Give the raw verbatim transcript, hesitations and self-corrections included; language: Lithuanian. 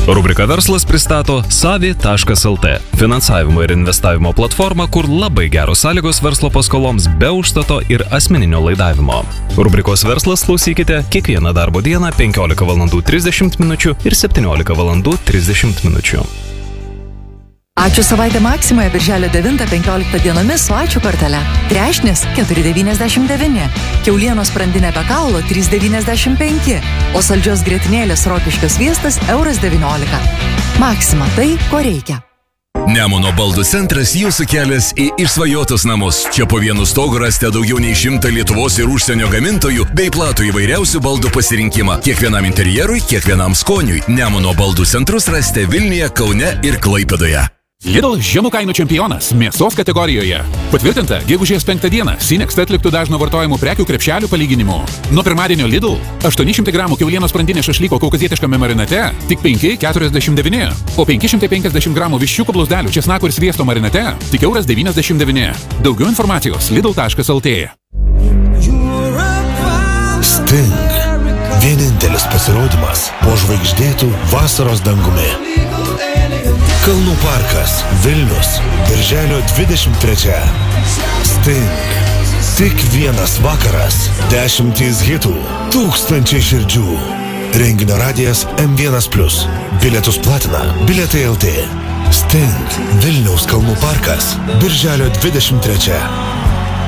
Rubrika Verslas pristato savi taškas lt. Finansavimo ir investavimo platforma, kur labai geros sąlygos verslo paskoloms be užstato ir asmeninio laidavimo. Rubrikos Verslas klausykite kiekvieną darbo dieną penkiolika valandų trisdešimt minučių ir septyniolika valandų trisdešimt minučių. Ačiū savaitę Maksimoje birželio devintą penkioliktą dienomis su ačiū kortele. Trešnis keturi devyniasdešimt devyni, kiaulienos sprandinė be kaulo trys devyniasdešimt penki, o saldžios grietinėlės rokiškio sviestas euras devyniolika. Maksima, tai ko reikia. Nemuno baldų centras jūsų kelias į išsvajotus namus. Čia po vienu stogu rasite daugiau nei šimtą Lietuvos ir užsienio gamintojų bei platų įvairiausių baldų pasirinkimą. Kiekvienam interjerui, kiekvienam skoniui. Nemuno baldų centrus rasite Vilniuje, Kaune ir Klaipėdoje. Lidl žemų kainų čempionas mėsos kategorijoje. Patvirtinta, gegužės penktą dieną Sinext atliktų dažno vartojimų prekių krepšelių palyginimu. Nuo pirmadienio Lidl aštuoni šimtai gramų kiaulienos sprandinė šašlyko kaukazietiškame marinate tik penki keturiasdešimt devyni, o penki šimtai penkiasdešimt gramų viščiuko blauzdelių česnako ir sviesto marinate tik euras devyniasdešimt devyni. Daugiau informacijos lidl taškas lt. Sting. Vienintelis pasirodymas po žvaigždėtų vasaros dangumi. Kalnų parkas, Vilnius, birželio dvidešimt trečią. Sting. Tik vienas vakaras, dešimtys hitų, tūkstančiai širdžių. Renginio radijas M vienas plus. Bilietus platina Bilietai L T. Sting. Vilniaus Kalnų parkas, birželio dvidešimt trečią.